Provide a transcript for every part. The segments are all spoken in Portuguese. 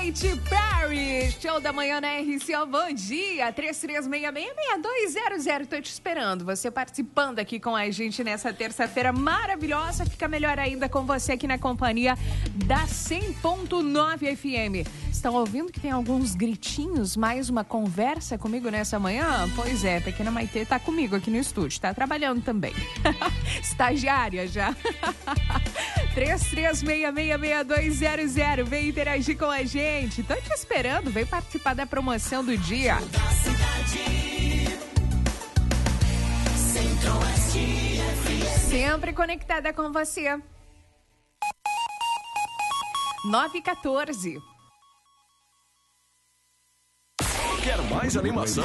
Katy Perry, show da manhã na RC, bom dia, 3366-6200, tô te esperando, você participando aqui com a gente nessa terça-feira maravilhosa, fica melhor ainda com você aqui na companhia da 100.9 FM. Estão ouvindo que tem alguns gritinhos, mais uma conversa comigo nessa manhã? Pois é, pequena Maitê tá comigo aqui no estúdio, tá trabalhando também, estagiária já. 3366-6200, vem interagir com a gente. Tô te esperando, vem participar da promoção do dia. Sempre conectada com você. 9h14. Quer mais animação?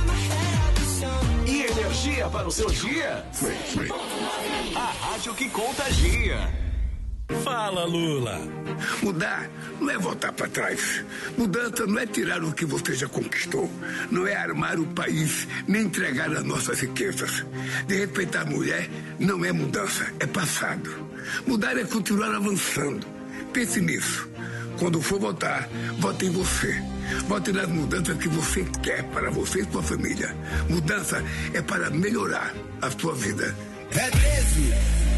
E energia para o seu dia? A rádio que contagia. Fala, Lula. Mudar não é voltar para trás. Mudança não é tirar o que você já conquistou. Não é armar o país, nem entregar as nossas riquezas. De respeitar a mulher não é mudança, é passado. Mudar é continuar avançando. Pense nisso. Quando for votar, vote em você. Vote nas mudanças que você quer para você e sua família. Mudança é para melhorar a sua vida. É 13.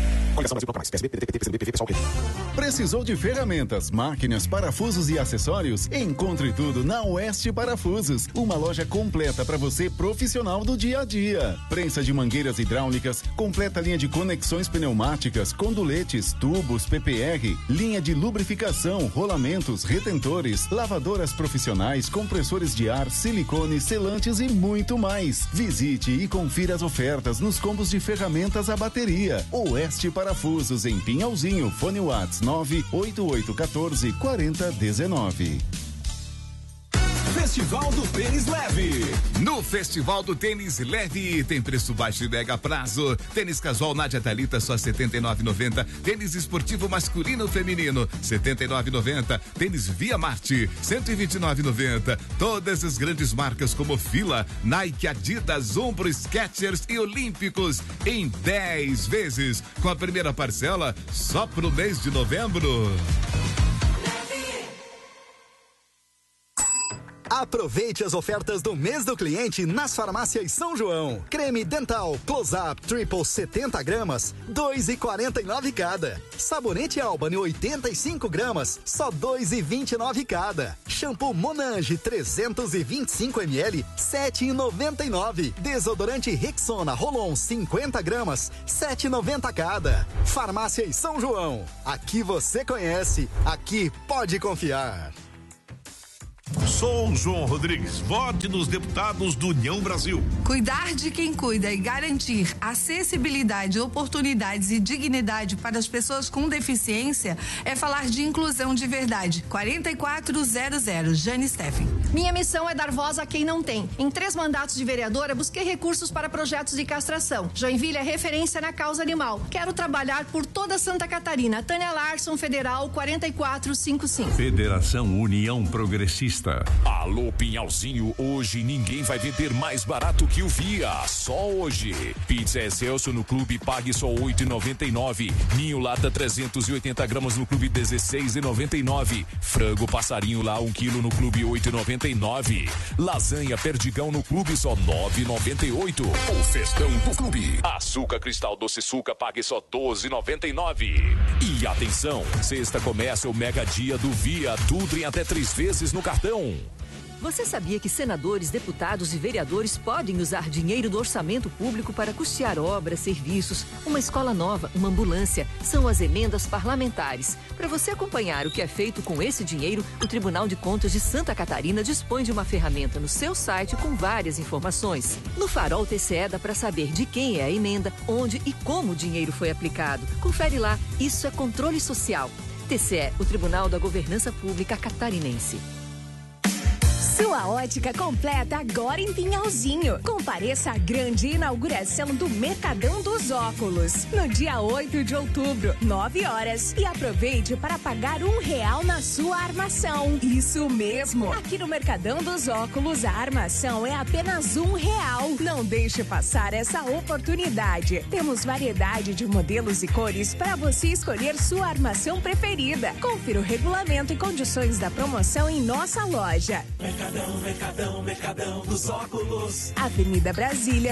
Precisou de ferramentas, máquinas, parafusos e acessórios? Encontre tudo na Oeste Parafusos, uma loja completa para você profissional do dia a dia. Prensa de mangueiras hidráulicas, completa linha de conexões pneumáticas, conduletes, tubos, PPR, linha de lubrificação, rolamentos, retentores, lavadoras profissionais, compressores de ar, silicone, selantes e muito mais. Visite e confira as ofertas nos combos de ferramentas à bateria. Oeste Parafusos em Pinhalzinho, fone Whats 988144019. Festival do Tênis Leve. No Festival do Tênis Leve tem preço baixo e mega prazo. Tênis casual Nádia Thalita só R$ 79,90. Tênis esportivo masculino ou feminino R$ 79,90. Tênis Via Marte R$ 129,90. Todas as grandes marcas como Fila, Nike, Adidas, Umbro, Skechers e Olímpicos em 10 vezes, com a primeira parcela só pro mês de novembro. Aproveite as ofertas do mês do cliente nas farmácias São João. Creme dental Close-Up Triple 70 gramas, 2,49 cada. Sabonete Albany 85 gramas, só 2,29 cada. Shampoo Monange 325 ml, 7,99. Desodorante Rexona Rolon 50 gramas, 7,90 cada. Farmácias São João. Aqui você conhece, aqui pode confiar. Sou João Rodrigues, vote nos deputados do União Brasil. Cuidar de quem cuida e garantir acessibilidade, oportunidades e dignidade para as pessoas com deficiência é falar de inclusão de verdade. 4400, Jane Steffen. Minha missão é dar voz a quem não tem. Em 3 mandatos de vereadora, busquei recursos para projetos de castração. Joinville é referência na causa animal. Quero trabalhar por toda Santa Catarina. Tânia Larson, Federal 4455. Federação União Progressista. Alô, Pinhalzinho, hoje ninguém vai vender mais barato que o Via, só hoje. Pizza Excelsior no clube, pague só R$ 8,99. Ninho lata 380 gramas no clube, R$ 16,99. Frango passarinho lá 1 quilo no clube, R$ 8,99. Lasanha Perdigão no clube, só R$ 9,98. O festão do clube. Açúcar Cristal Doce Suca, pague só R$ 12,99. E atenção, sexta começa o mega dia do Via, tudo em até 3 vezes no cartão. Você sabia que senadores, deputados e vereadores podem usar dinheiro do orçamento público para custear obras, serviços, uma escola nova, uma ambulância? São as emendas parlamentares. Para você acompanhar o que é feito com esse dinheiro, o Tribunal de Contas de Santa Catarina dispõe de uma ferramenta no seu site com várias informações. No Farol TCE dá para saber de quem é a emenda, onde e como o dinheiro foi aplicado. Confere lá, isso é controle social. TCE, o Tribunal da Governança Pública Catarinense. Sua ótica completa agora em Pinhalzinho. Compareça à grande inauguração do Mercadão dos Óculos, no dia 8 de outubro, 9 horas. E aproveite para pagar R$1 na sua armação. Isso mesmo! Aqui no Mercadão dos Óculos, a armação é apenas R$1. Não deixe passar essa oportunidade. Temos variedade de modelos e cores para você escolher sua armação preferida. Confira o regulamento e condições da promoção em nossa loja. Mercadão dos Óculos. Avenida Brasília,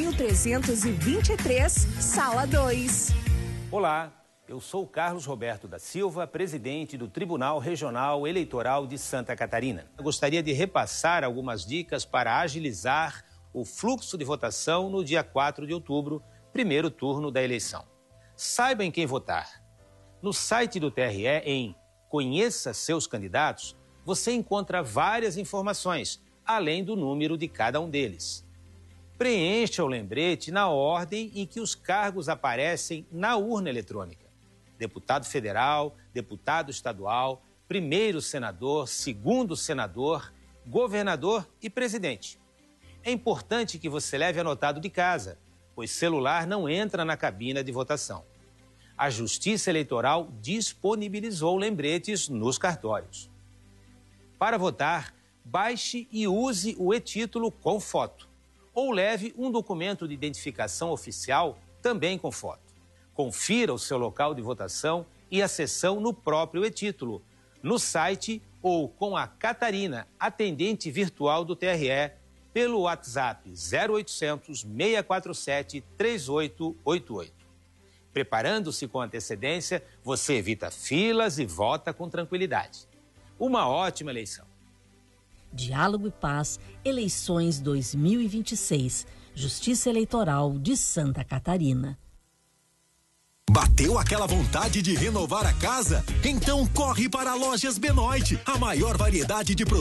2323, Sala 2. Olá, eu sou Carlos Roberto da Silva, presidente do Tribunal Regional Eleitoral de Santa Catarina. Eu gostaria de repassar algumas dicas para agilizar o fluxo de votação no dia 4 de outubro, primeiro turno da eleição. Saiba em quem votar. No site do TRE, em Conheça Seus Candidatos, você encontra várias informações, além do número de cada um deles. Preencha o lembrete na ordem em que os cargos aparecem na urna eletrônica: deputado federal, deputado estadual, primeiro senador, segundo senador, governador e presidente. É importante que você leve anotado de casa, pois celular não entra na cabina de votação. A Justiça Eleitoral disponibilizou lembretes nos cartórios. Para votar, baixe e use o e-título com foto, ou leve um documento de identificação oficial também com foto. Confira o seu local de votação e a sessão no próprio e-título, no site ou com a Catarina, atendente virtual do TRE, pelo WhatsApp 0800 647 3888. Preparando-se com antecedência, você evita filas e vota com tranquilidade. Uma ótima eleição. Diálogo e Paz, eleições 2026. Justiça Eleitoral de Santa Catarina. Bateu aquela vontade de renovar a casa? Então corre para Lojas Benoit, a maior variedade de produtos